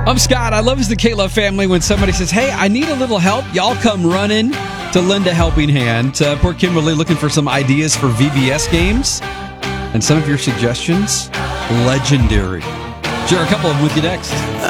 I'm Scott. I love as the K-Love family when somebody says, hey, I need a little help. Y'all come running to lend a helping hand. Poor Kimberly looking for some ideas for VBS games. And some of your suggestions, legendary. Share a couple of them with you next.